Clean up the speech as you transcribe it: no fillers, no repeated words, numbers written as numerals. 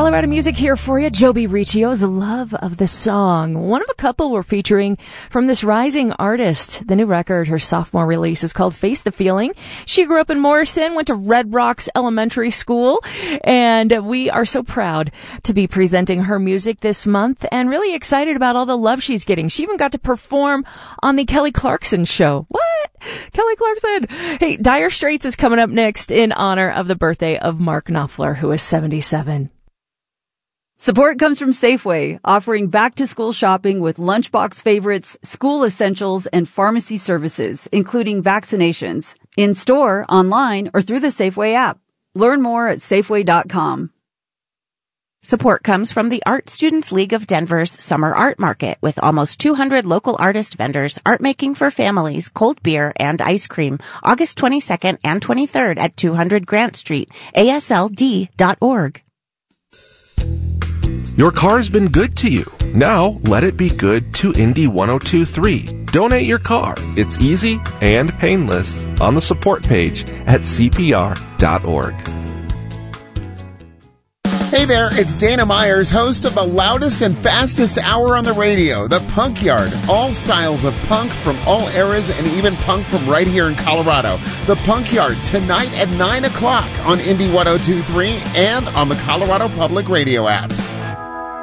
Colorado music here for you. Joby Riccio's Love of the Song. One of a couple we're featuring from this rising artist. The new record, her sophomore release, is called Face the Feeling. She grew up in Morrison, went to Red Rocks Elementary School, and we are so proud to be presenting her music this month and really excited about all the love she's getting. She even got to perform on the Kelly Clarkson show. What? Kelly Clarkson. Hey, Dire Straits is coming up next in honor of the birthday of Mark Knopfler, who is 77. Support comes from Safeway, offering back-to-school shopping with lunchbox favorites, school essentials, and pharmacy services, including vaccinations, in-store, online, or through the Safeway app. Learn more at Safeway.com. Support comes from the Art Students League of Denver's Summer Art Market, with almost 200 local artist vendors, art making for families, cold beer, and ice cream, August 22nd and 23rd at 200 Grant Street, ASLD.org. Your car's been good to you. Now let it be good to Indy 102.3. Donate your car. It's easy and painless on the support page at CPR.org. Hey there, it's Dana Myers, host of the loudest and fastest hour on the radio, The Punk Yard. All styles of punk from all eras and even punk from right here in Colorado. The Punk Yard, tonight at 9 o'clock on Indy 102.3 and on the Colorado Public Radio app.